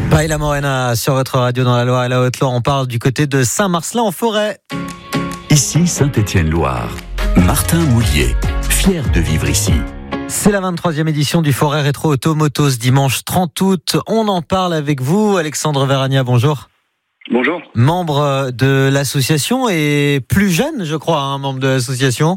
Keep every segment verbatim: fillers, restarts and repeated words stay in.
Paella Morena sur votre radio dans la Loire et la Haute-Loire. On parle du côté de Saint-Marcelin-en-Forêt. Ici Saint-Étienne-Loire. Martin Moulier, fier de vivre ici. C'est la vingt-troisième édition du Forêt Rétro Automoto ce dimanche trente août. On en parle avec vous, Alexandre Veragna, bonjour. Bonjour. Membre de l'association et plus jeune, je crois, hein, membre de l'association.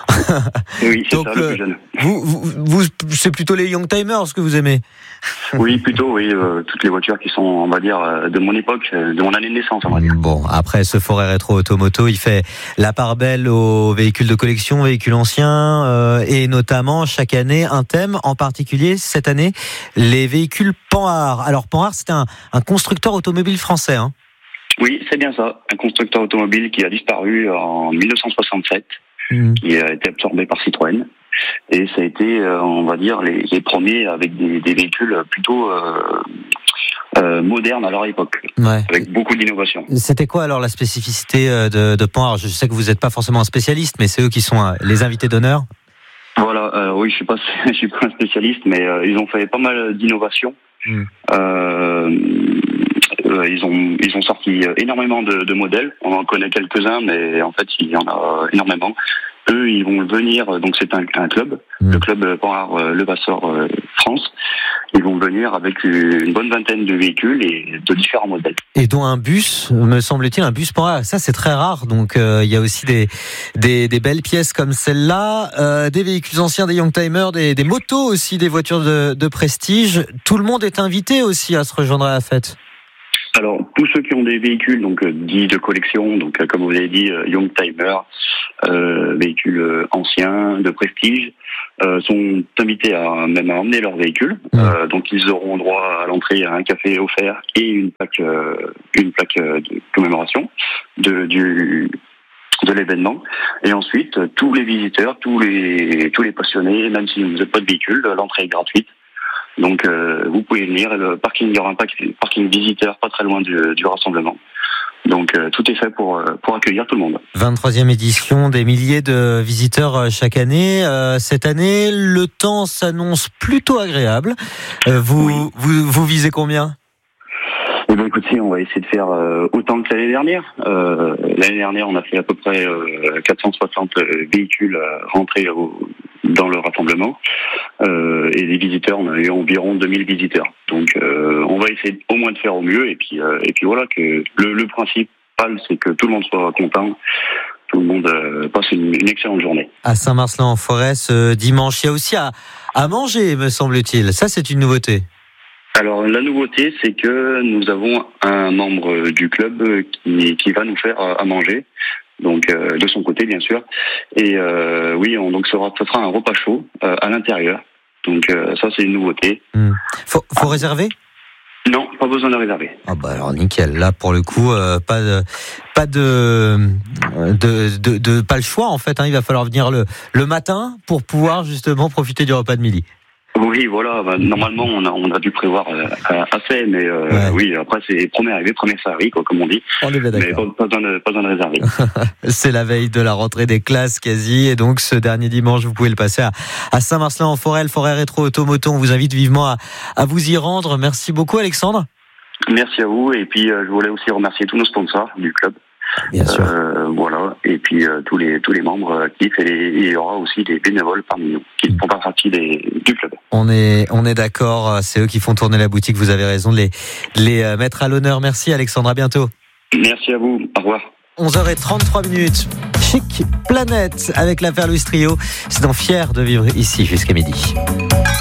Oui, c'est Donc, ça, le euh, plus jeune. Vous, vous, vous, c'est plutôt les Youngtimers que vous aimez? Oui, plutôt, oui, euh, toutes les voitures qui sont, on va dire, euh, de mon époque, euh, de mon année de naissance, on va dire. Bon, après ce Forêt Rétro Automoto, il fait la part belle aux véhicules de collection, véhicules anciens, euh, et notamment chaque année un thème, en particulier cette année, les véhicules Panhard. Alors Panhard, c'est un, un constructeur automobile français, hein. Oui, c'est bien ça, un constructeur automobile qui a disparu en mille neuf cent soixante-sept, mmh. qui a été absorbé par Citroën. Et ça a été, euh, on va dire, les, les premiers avec des, des véhicules plutôt euh, euh, modernes à leur époque, ouais. Avec beaucoup d'innovation. C'était quoi alors la spécificité de, de Panhard? Je sais que vous n'êtes pas forcément un spécialiste, mais c'est eux qui sont les invités d'honneur. Voilà, euh, oui, je suis pas, je suis pas un spécialiste, mais euh, ils ont fait pas mal d'innovations. Mmh. Euh, euh, ils ont, ils ont sorti énormément de, de modèles. On en connaît quelques-uns, mais en fait, il y en a énormément. Eux, ils vont venir, donc c'est un, un club, mmh. le club Panhard euh, Levasseur euh, France. Ils vont venir avec une bonne vingtaine de véhicules et de différents modèles. Et dont un bus, me semble-t-il, un bus Panhard. Ça, c'est très rare. Donc, euh, il y a aussi des, des, des belles pièces comme celle-là, euh, des véhicules anciens, des Youngtimers, des, des motos aussi, des voitures de, de prestige. Tout le monde est invité aussi à se rejoindre à la fête. Alors, tous ceux qui ont des véhicules donc euh, dits de collection, donc euh, comme vous avez dit, euh, Youngtimer, euh, véhicules euh, anciens, de prestige, euh, sont invités à même à emmener leur véhicule. Mmh. Euh, donc, ils auront droit à l'entrée à un café offert et une plaque, euh, une plaque euh, de commémoration de du de l'événement. Et ensuite, tous les visiteurs, tous les tous les passionnés, même si vous n'avez pas de véhicule, l'entrée est gratuite. Donc euh, vous pouvez venir, le parking, il y aura un parking visiteur pas très loin du, du rassemblement. Donc euh, tout est fait pour, pour accueillir tout le monde. vingt-troisième édition, des milliers de visiteurs chaque année. Euh, cette année, le temps s'annonce plutôt agréable. Euh, vous, oui. vous, vous visez combien ? Eh bien, écoutez, on va essayer de faire euh, autant que l'année dernière. Euh, l'année dernière, on a fait à peu près euh, quatre cent soixante véhicules euh, rentrés au, dans le rassemblement. Euh, et les visiteurs, on a eu environ deux mille visiteurs. Donc, euh, on va essayer au moins de faire au mieux. Et puis, euh, et puis voilà, que le, le principal, c'est que tout le monde soit content. Tout le monde euh, passe une, une excellente journée. À Saint-Marcelin-en-Forêt, ce dimanche, il y a aussi à, à manger, me semble-t-il. Ça, c'est une nouveauté. Alors la nouveauté, c'est que nous avons un membre du club qui, qui va nous faire à manger, donc euh, de son côté bien sûr. Et euh, oui, on, donc ce sera, ce sera un repas chaud euh, à l'intérieur. Donc euh, ça c'est une nouveauté. Mmh. Faut, faut ah. réserver ? Non, pas besoin de réserver. Ah bah alors nickel. Là pour le coup, euh, pas de, pas de, de, de, de, pas le choix en fait. Hein. Il va falloir venir le, le matin pour pouvoir justement profiter du repas de midi. Oui, voilà. Bah, normalement, on a, on a dû prévoir euh, assez, mais euh, ouais. oui, après, c'est premier arrivé, premier servi, quoi, comme on dit. On est bien d'accord. Mais pas, pas, besoin de, pas besoin de réserver. C'est la veille de la rentrée des classes quasi, et donc ce dernier dimanche, vous pouvez le passer à, à Saint-Marcelin-en-Forêt, le Forêt Rétro Automoto. On vous invite vivement à, à vous y rendre. Merci beaucoup, Alexandre. Merci à vous, et puis euh, je voulais aussi remercier tous nos sponsors du club. Bien sûr. Euh, voilà, et puis euh, tous les tous les membres actifs, et, et il y aura aussi des bénévoles parmi nous qui font partie des, du club. On est on est d'accord, c'est eux qui font tourner la boutique. Vous avez raison de les de les mettre à l'honneur. Merci Alexandre, à bientôt. Merci à vous. Au revoir. onze heures trente-trois minutes. Chic Planète avec l'affaire Louis Trio. C'est donc fier de vivre ici jusqu'à midi.